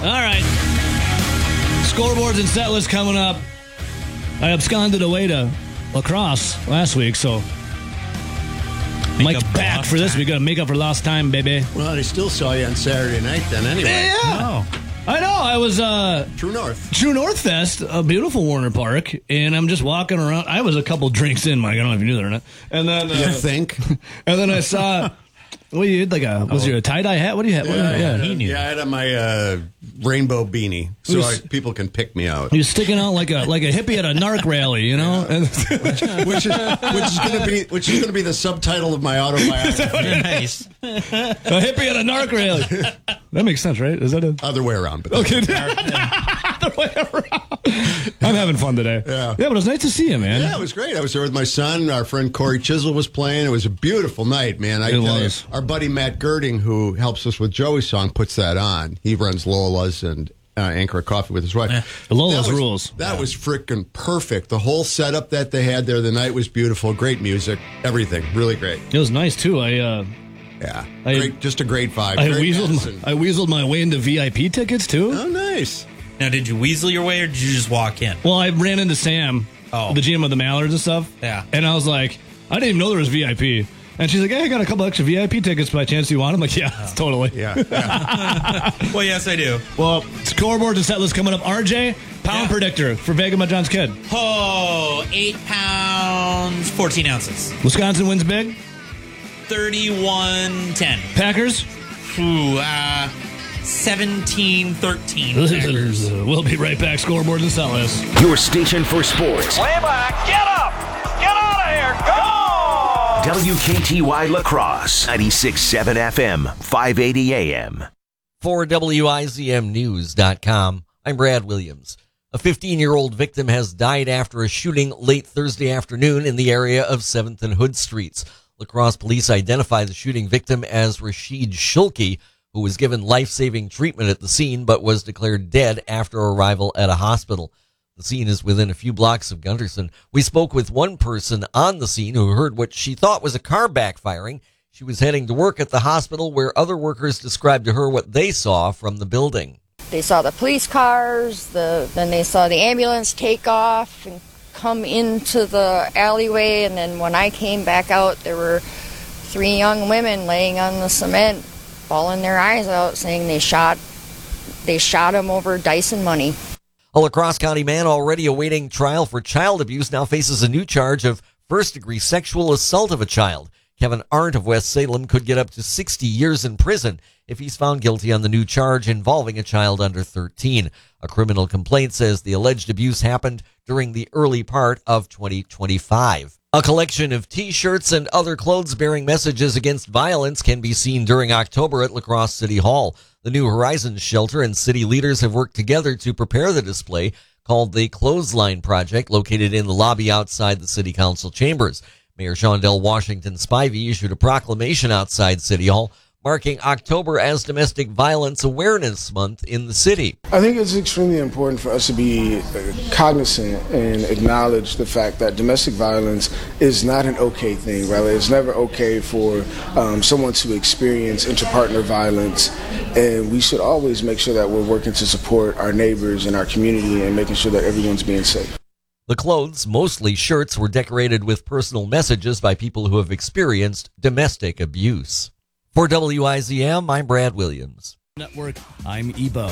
All right. Scoreboards and set list coming up. I absconded away to lacrosse last week, so Mike's back for this. We got to make up for lost time, baby. Well, I still saw you on Saturday night then anyway. Yeah. I know. I was True North Fest, a beautiful Warner Park, and I'm just walking around. I was a couple drinks in, Mike. I don't know if you knew that or not. And then you think? And then I saw. What you had was there a tie-dye hat? What do you have? He knew. Yeah, I had on my rainbow beanie so people can pick me out. He was sticking out like a hippie at a narc rally, you know? which is gonna be the subtitle of my autobiography. Nice. A hippie at a narc rally. That makes sense, right? Is that a other way around? But okay. Other way around. I'm having fun today. Yeah, but it was nice to see you, man. Yeah, it was great. I was there with my son. Our friend Corey Chisel was playing. It was a beautiful night, man. It was. Our buddy Matt Girding, who helps us with Joey's song, puts that on. He runs Lola's and Anchor of Coffee with his wife. Yeah. Lola's rules. That was freaking perfect. The whole setup that they had there, the night was beautiful. Great music, everything, really great. It was nice too. Just a great vibe. I weaseled my way into VIP tickets too. Oh, nice. Now, did you weasel your way or did you just walk in? Well, I ran into Sam, the GM of the Mallards and stuff. Yeah. And I was like, I didn't even know there was VIP. And she's like, hey, I got a couple extra VIP tickets by chance you want. I'm like, totally. Yeah. Well, yes, I do. Well, scoreboard and set list coming up. RJ, pound predictor for Vega Johns Kid. 8 pounds, 14 ounces. Wisconsin wins big. 31-10. Packers. 17-13. We'll be right back. Scoreboard and set list. Your station for sports. Way back. Get up. Get out of here. Go. WKTY Lacrosse, 96.7 FM, 580 AM. For WIZMnews.com, I'm Brad Williams. A 15-year-old victim has died after a shooting late Thursday afternoon in the area of 7th and Hood Streets. La Crosse police identify the shooting victim as Rashid Shulki, who was given life-saving treatment at the scene but was declared dead after arrival at a hospital. The scene is within a few blocks of Gunderson. We spoke with one person on the scene who heard what she thought was a car backfiring. She was heading to work at the hospital where other workers described to her what they saw from the building. They saw the police cars, then they saw the ambulance take off and come into the alleyway, and then when I came back out, there were 3 young women laying on the cement, bawling their eyes out, saying they shot him over Dyson money. A La Crosse County man already awaiting trial for child abuse now faces a new charge of first-degree sexual assault of a child. Kevin Arndt of West Salem could get up to 60 years in prison if he's found guilty on the new charge involving a child under 13. A criminal complaint says the alleged abuse happened during the early part of 2025. A collection of T-shirts and other clothes bearing messages against violence can be seen during October at La Crosse City Hall. The New Horizons shelter and city leaders have worked together to prepare the display called the Clothesline Project, located in the lobby outside the City Council chambers. Mayor Shondell Washington Spivey issued a proclamation outside City Hall marking October as Domestic Violence Awareness Month in the city. I think it's extremely important for us to be cognizant and acknowledge the fact that domestic violence is not an okay thing. Rather, it's never okay for someone to experience interpartner violence, and we should always make sure that we're working to support our neighbors and our community and making sure that everyone's being safe. The clothes, mostly shirts, were decorated with personal messages by people who have experienced domestic abuse. For WIZM, I'm Brad Williams. Network, I'm Ebo.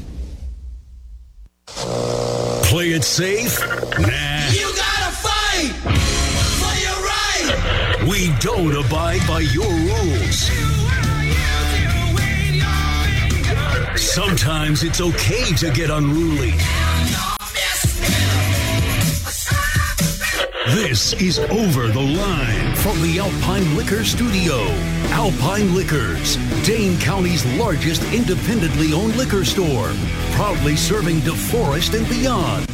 Play it safe? Nah. You gotta fight for your right. We don't abide by your rules. Sometimes it's okay to get unruly. This is Over the Line from the Alpine Liquor Studio. Alpine Liquors, Dane County's largest independently owned liquor store, proudly serving DeForest and beyond.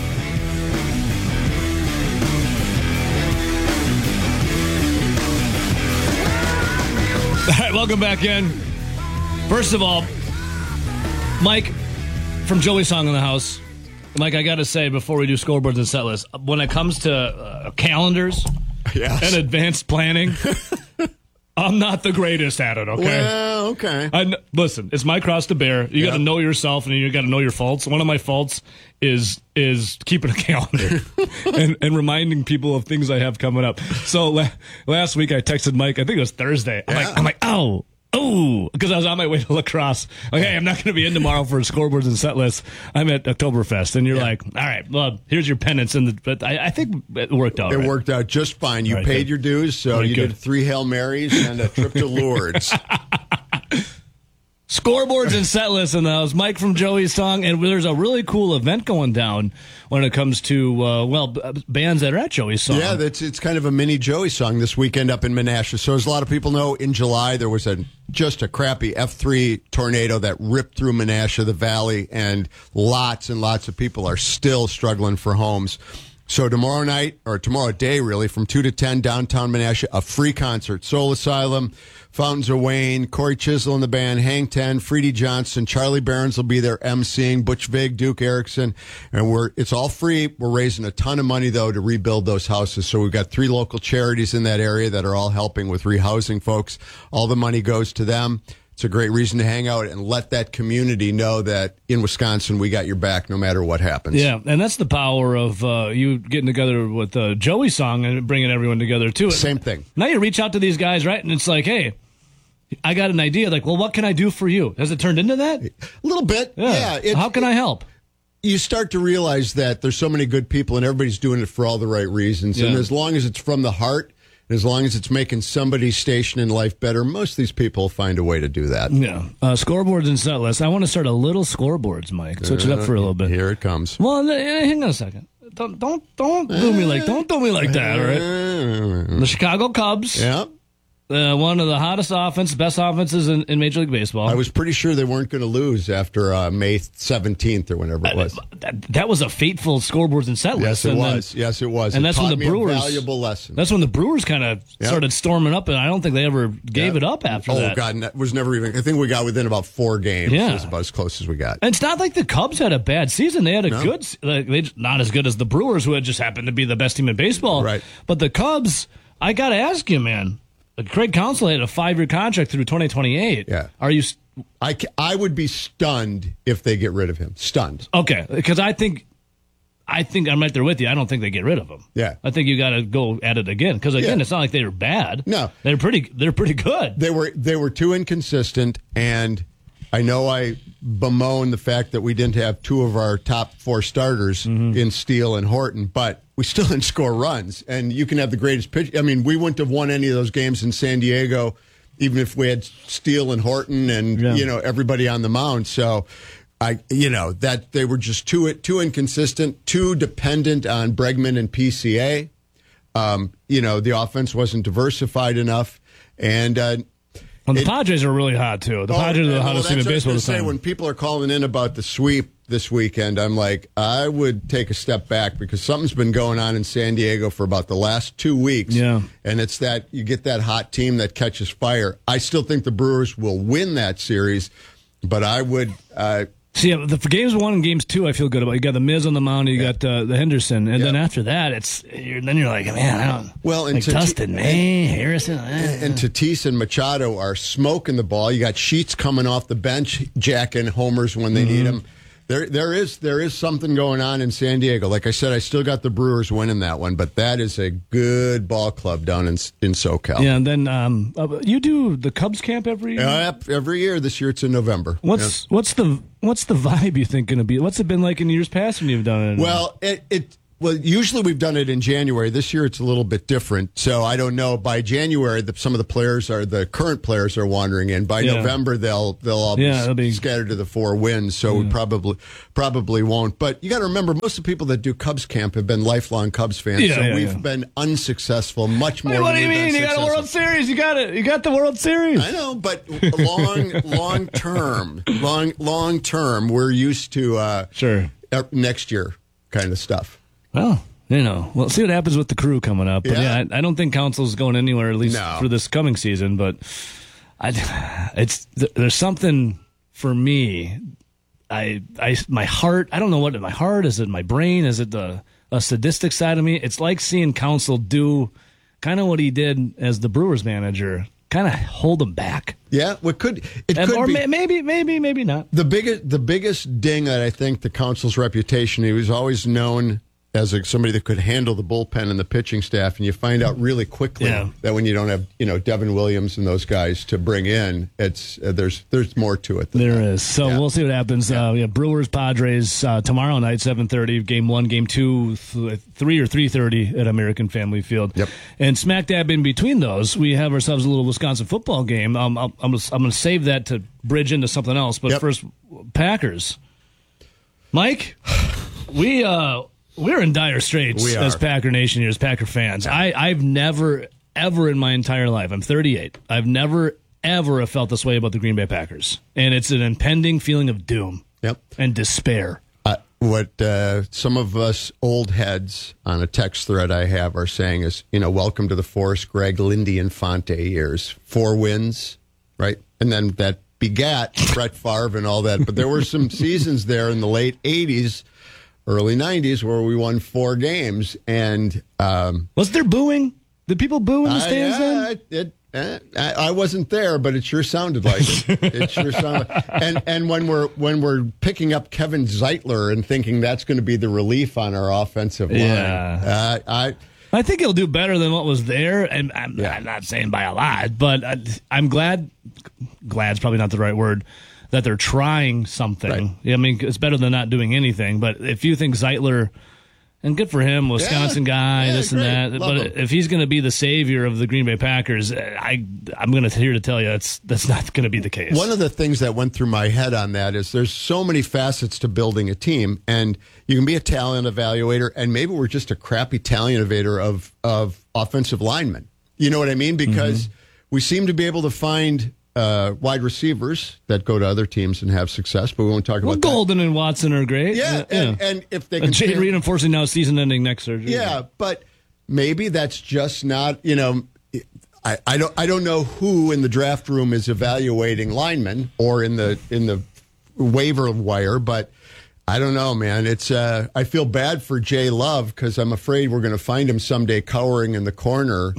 All right, welcome back in. First of all, Mike from Joey's Song in the House. Mike, I got to say, before we do scoreboards and set lists, when it comes to calendars and advanced planning, I'm not the greatest at it, okay? Well, Okay. Listen, it's my cross to bear. You got to know yourself and you got to know your faults. One of my faults is keeping a calendar and reminding people of things I have coming up. So last week I texted Mike. I think it was Thursday. I'm like, oh, because I was on my way to lacrosse. Like, hey, I'm not going to be in tomorrow for scoreboards and set lists. I'm at Oktoberfest, and you're like, all right, well, here's your penance. But I think it worked out. It worked out just fine. You paid your dues, so you did 3 Hail Marys and a trip to Lourdes. Scoreboards and set lists in the house. Mike from Joey's Song, and there's a really cool event going down when it comes to bands that are at Joey's Song. Yeah, it's kind of a mini Joey Song this weekend up in Menasha. So as a lot of people know, in July there was just a crappy F3 tornado that ripped through Menasha, the valley, and lots of people are still struggling for homes. So tomorrow night, or tomorrow day really, from 2 to 10, downtown Menasha, a free concert. Soul Asylum, Fountains of Wayne, Corey Chisel and the band, Hang 10, Freddie Johnson, Charlie Barons will be there emceeing, Butch Vig, Duke Erickson, and it's all free. We're raising a ton of money, though, to rebuild those houses. So we've got 3 local charities in that area that are all helping with rehousing folks. All the money goes to them. It's a great reason to hang out and let that community know that in Wisconsin we got your back no matter what happens. Yeah, and that's the power of you getting together with Joey's Song and bringing everyone together, too. Same thing. Now you reach out to these guys, right? And it's like, hey, I got an idea. Like, well, what can I do for you? Has it turned into that? A little bit. Yeah. How can I help? You start to realize that there's so many good people and everybody's doing it for all the right reasons. Yeah. And as long as it's from the heart, as long as it's making somebody's station in life better, most of these people find a way to do that. Yeah. Scoreboards and set lists. I want to start a little scoreboards, Mike. Switch it up for a little bit. Here it comes. Well, hang on a second. Don't do me like that, all right? The Chicago Cubs. Yeah. One of the hottest best offenses in Major League Baseball. I was pretty sure they weren't going to lose after May 17th or whenever it was. That was a fateful scoreboards and set list. Yes, it was. And that's when the Brewers. A valuable lesson. That's when the Brewers kind of started storming up, and I don't think they ever gave it up after that. Oh God, it was never even. I think we got within about 4 games. Yeah, it was about as close as we got. And it's not like the Cubs had a bad season. They had a good, not as good as the Brewers, who had just happened to be the best team in baseball. Right. But the Cubs, I got to ask you, man. Craig Counsell had a 5-year contract through 2028. Yeah. Are you? I would be stunned if they get rid of him. Stunned. Okay, because I think I'm right there with you. I don't think they get rid of him. Yeah. I think you got to go at it again because it's not like they were bad. No, they're pretty good. They were too inconsistent, and I know I bemoan the fact that we didn't have 2 of our top 4 starters in Steele and Horton, but we still didn't score runs. And you can have the greatest pitch. I mean, we wouldn't have won any of those games in San Diego, even if we had Steele and Horton and everybody on the mound. So that they were just too inconsistent, too dependent on Bregman and PCA. The offense wasn't diversified enough, and. The Padres are really hot, too. The Padres are the hottest team in baseball this time. When people are calling in about the sweep this weekend, I'm like, I would take a step back because something's been going on in San Diego for about the last 2 weeks. Yeah. And it's that you get that hot team that catches fire. I still think the Brewers will win that series, but I would... See, for games 1 and games 2, I feel good about. You got the Miz on the mound, you got the Henderson, and then after that, you're like, man, I don't. Well, and Dustin May, Harrison, and Tatis and Machado are smoking the ball. You got Sheets coming off the bench, jacking homers when they need them. There is something going on in San Diego. Like I said, I still got the Brewers winning that one, but that is a good ball club down in SoCal. Yeah, and then you do the Cubs camp every year? Every year. This year it's in November. What's the vibe you think going to be? What's it been like in years past when you've done it? Well, usually we've done it in January. This year it's a little bit different. So I don't know. By January, some of the current players are wandering in. By November, they'll all be scattered to the 4 winds. So we probably won't. But you got to remember, most of the people that do Cubs camp have been lifelong Cubs fans. We've been unsuccessful much more. What do you mean? You got a World Series. You got it. You got the World Series. I know, but long term, we're used to next year kind of stuff. Well, we'll see what happens with the crew coming up. But I don't think Council's going anywhere, at least for this coming season. But there's something for me. My heart. I don't know what my heart is. It my brain? Is it a sadistic side of me? It's like seeing Council do kind of what he did as the Brewers manager kind of hold them back. Yeah, it could Or be. maybe not. The biggest ding that I think the Council's reputation, he was always known as somebody that could handle the bullpen and the pitching staff, and you find out really quickly that when you don't have Devin Williams and those guys to bring in, it's there's more to it. There is. So we'll see what happens. We have Brewers Padres tomorrow night, 7:30. Game 1, Game 2, 3 or 3:30 at American Family Field. Yep. And smack dab in between those, we have ourselves a little Wisconsin football game. I'm going to save that to bridge into something else. But first, Packers. Mike, we're in dire straits as Packer Nation here, as Packer fans. I've never, ever in my entire life, I'm 38, I've never, ever felt this way about the Green Bay Packers. And it's an impending feeling of doom and despair. What some of us old heads on a text thread I have are saying is, welcome to the Forrest Gregg, Lindy Infante years. 4 wins, right? And then that begat Brett Favre and all that. But there were some seasons there in the late 80s, early 90s where we won 4 games. And was there booing? Did people boo in the stands then? I wasn't there, but it sure sounded like it. It sure sounded and when we're picking up Kevin Zeitler and thinking that's going to be the relief on our offensive line. I think he'll do better than what was there, and I'm not saying by a lot, but I'm glad. Glad's probably not the right word. That they're trying something. Right. I mean, it's better than not doing anything. But if you think Zeitler, and good for him, Wisconsin guy, this and that. Love him. If he's going to be the savior of the Green Bay Packers, I'm going to here to tell you that's not going to be the case. One of the things that went through my head on that is there's so many facets to building a team, and you can be a talent evaluator, and maybe we're just a crappy talent evaluator of offensive linemen. You know what I mean? Because we seem to be able to find wide receivers that go to other teams and have success, but we won't talk about that. Golden and Watson are great. And if they can... Jade Reed, unfortunately, now season-ending neck surgery. Yeah, but maybe that's just not, I don't know who in the draft room is evaluating linemen or in the waiver wire, but I don't know, man. It's I feel bad for Jay Love because I'm afraid we're going to find him someday cowering in the corner.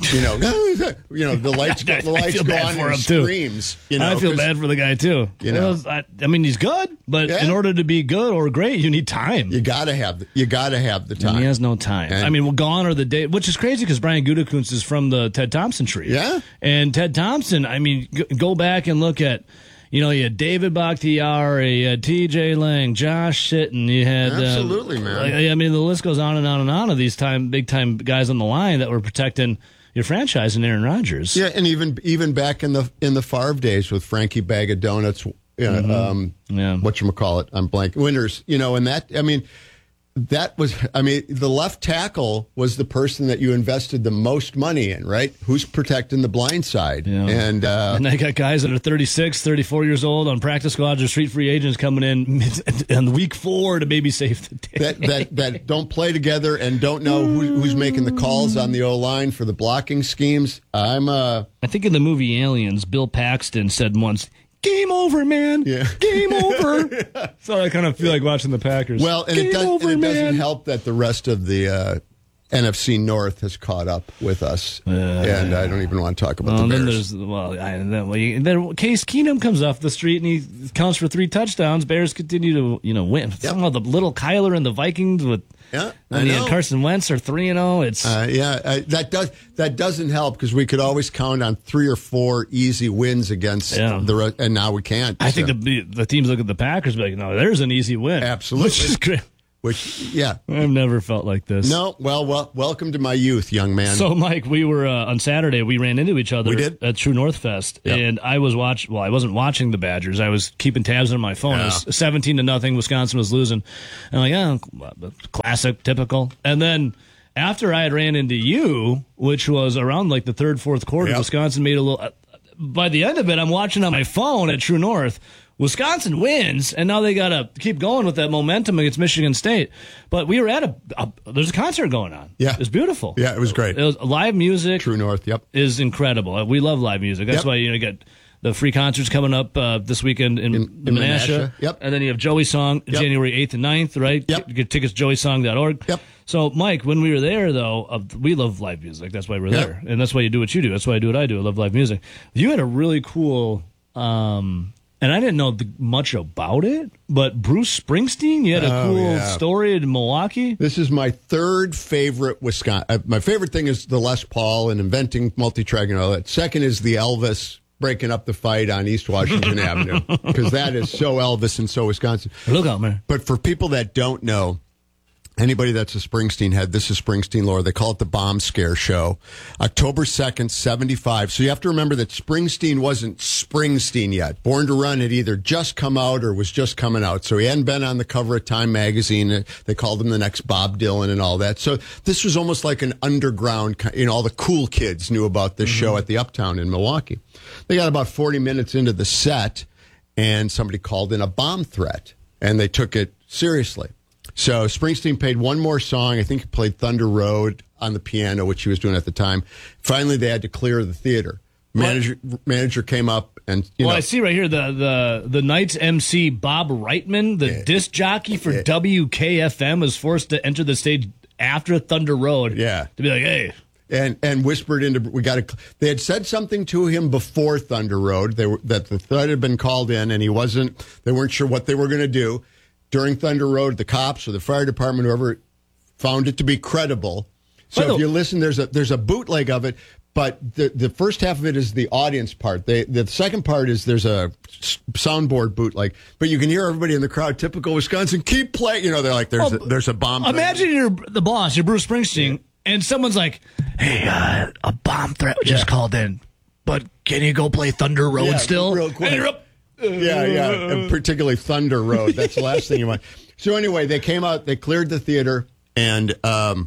The lights go on and he screams. I feel bad for the guy too. I mean, he's good, but in order to be good or great, you need time. You got to have the time. And he has no time. And gone are the days, which is crazy because Brian Gutekunst is from the Ted Thompson tree. Yeah, and Ted Thompson. I mean, go back and look at. You had David Bakhtiari, you had T.J. Lang, Josh Sitton. You had absolutely, man. I mean, the list goes on and on and on of these big time guys on the line that were protecting your franchise and Aaron Rodgers. Yeah, and even back in the Favre days with Frankie Bag of Donuts, whatchamacallit, I'm blank. Winters, and that. I mean. The left tackle was the person that you invested the most money in, right? Who's protecting the blind side? Yeah. And they got guys that are 36, 34 years old on practice squads or street free agents coming in week 4 to maybe save the day. That don't play together and don't know who's making the calls on the O-line for the blocking schemes. I think in the movie Aliens, Bill Paxton said once, "Game over, man. Yeah. Game over." So I kind of feel like watching the Packers. Well, and it doesn't help that the rest of the NFC North has caught up with us, and I don't even want to talk about the Bears. Then Case Keenum comes off the street and he counts for 3 touchdowns. Bears continue to win. Yep. Some of the little Kyler and the Vikings with. Yeah, and Carson Wentz are 3-0. It's that doesn't help because we could always count on 3 or 4 easy wins against the rest, and now we can't. I think the teams look at the Packers and be like, no, there's an easy win. Absolutely, which is great. I've never felt like this. No, well, welcome to my youth, young man. So, Mike, we were on Saturday. We ran into each other at True North Fest, and I was I wasn't watching the Badgers. I was keeping tabs on my phone. It was 17-0. Wisconsin was losing. And I'm like, classic, typical. And then after I had ran into you, which was around like the 3rd, 4th quarter, Wisconsin made a little. By the end of it, I'm watching on my phone at True North. Wisconsin wins, and now they got to keep going with that momentum against Michigan State. But we were at there's a concert going on. Yeah. It was beautiful. Yeah, it was great. It was live music. True North, is incredible. We love live music. That's why you get the free concerts coming up this weekend in Menasha. Yep. And then you have Joey Song January 8th and 9th, right? Yep. Get tickets at joeysong.org. Yep. So, Mike, when we were there, though, we love live music. That's why we're there. And that's why you do what you do. That's why I do what I do. I love live music. You had a really cool, and I didn't know much about it, but Bruce Springsteen, you had a cool story in Milwaukee. This is my third favorite Wisconsin. My favorite thing is the Les Paul and inventing multi-track and all that. Second is the Elvis breaking up the fight on East Washington Avenue, because that is so Elvis and so Wisconsin. Look out, man. But for people that don't know, anybody that's a Springsteen head, this is Springsteen lore. They call it the Bomb Scare Show. October 2nd, 75. So you have to remember that Springsteen wasn't Springsteen yet. Born to Run had either just come out or was just coming out. So he hadn't been on the cover of Time magazine. They called him the next Bob Dylan and all that. So this was almost like an underground, all the cool kids knew about this show at the Uptown in Milwaukee. They got about 40 minutes into the set, and somebody called in a bomb threat, and they took it seriously. So Springsteen played one more song. I think he played Thunder Road on the piano, which he was doing at the time. Finally, they had to clear the theater. Manager came up and I see right here the night's MC Bob Reitman, the disc jockey for WKFM, was forced to enter the stage after Thunder Road. Yeah, to be like, hey. And whispered into they had said something to him before Thunder Road. That the threat had been called in, and they weren't sure what they were going to do. During Thunder Road, the cops or the fire department, whoever, found it to be credible. So if you listen, there's a bootleg of it, but the first half of it is the audience part. The second part is there's a soundboard bootleg, but you can hear everybody in the crowd, typical Wisconsin, keep playing. They're like, there's a bomb. Imagine you're the boss, you're Bruce Springsteen, and someone's like, hey, a bomb threat just called in, but can you go play Thunder Road still? Real quick. And you're up. And particularly Thunder Road. That's the last thing you want. So anyway, they came out, they cleared the theater, and about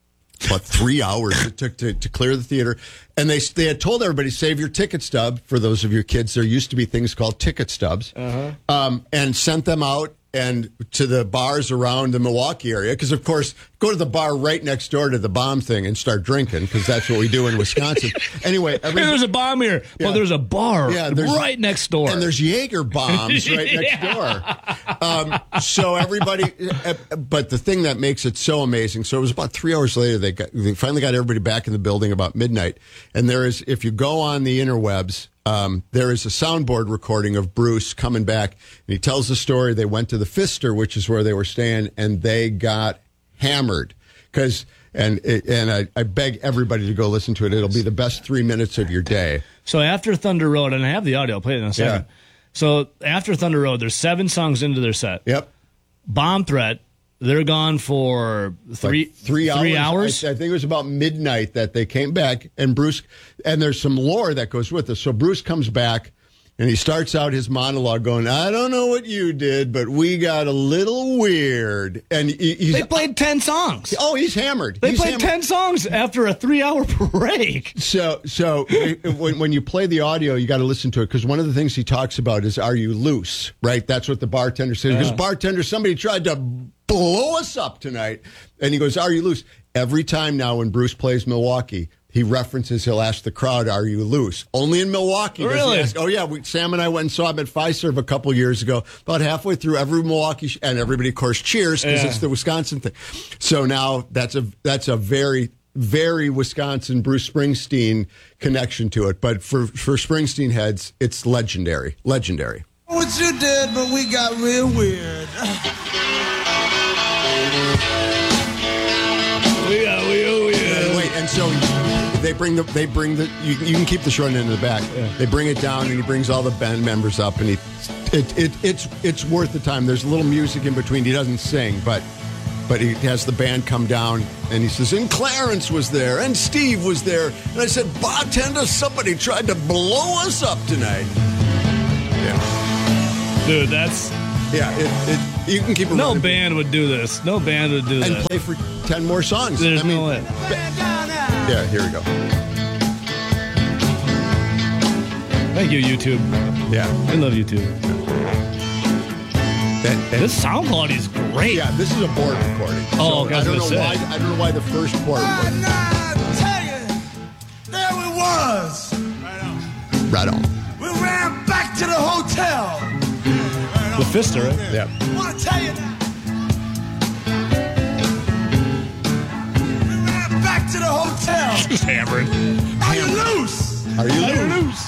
3 hours it took to clear the theater. And they had told everybody, save your ticket stub. For those of your kids, there used to be things called ticket stubs. And sent them out and to the bars around the Milwaukee area. Because, of course, go to the bar right next door to the bomb thing and start drinking, because that's what we do in Wisconsin. Anyway, hey, there's a bomb here. Well, there's a bar right next door. And there's Jaeger bombs right next door. So everybody, but the thing that makes it so amazing, so it was about 3 hours later, they finally got everybody back in the building about midnight. And there is, if you go on the interwebs, there is a soundboard recording of Bruce coming back, and he tells the story. They went to the Pfister, which is where they were staying, and they got hammered. And I beg everybody to go listen to it. It'll be the best 3 minutes of your day. So after Thunder Road, and I have the audio, I'll play it in a second. Yeah. So after Thunder Road, there's 7 songs into their set. Yep. Bomb Threat. They're gone for three hours. I think it was about midnight that they came back, and Bruce, and there's some lore that goes with this. So Bruce comes back, and he starts out his monologue going, I don't know what you did, but we got a little weird. And they played 10 songs. Oh, he's hammered. They played 10 songs after a 3-hour break. So when you play the audio, you got to listen to it, because one of the things he talks about is, are you loose? Right? That's what the bartender says. Because bartender, somebody tried to blow us up tonight. And he goes, are you loose? Every time now when Bruce plays Milwaukee, he'll ask the crowd, are you loose? Only in Milwaukee. Really? Oh, yeah. Sam and I went and saw him at Fiserv a couple years ago. About halfway through every Milwaukee, and everybody, of course, cheers, because it's the Wisconsin thing. So now that's a very, very Wisconsin Bruce Springsteen connection to it. But for Springsteen heads, it's legendary. Legendary. What you did, but we got real weird. And so they bring the you can keep this running in the back. Yeah. They bring it down, and he brings all the band members up, and it's worth the time. There's a little music in between. He doesn't sing, but he has the band come down, and he says, and Clarence was there, and Steve was there, and I said, bartender, somebody tried to blow us up tonight. Yeah, dude, that's. Yeah, you can keep it. No band would do this. No band would do and this. And play for 10 more songs. There's no way. Yeah, here we go. Thank you, YouTube. Yeah. I love YouTube. This sound quality is great. Yeah, this is a board recording. Oh, okay, I don't know why the first board. Tell you, there we was. Right on. We ran back to the hotel. The Pfister, right? Yeah. I want to tell you that. Just hammering. Are you loose? Are you Are you loose? loose?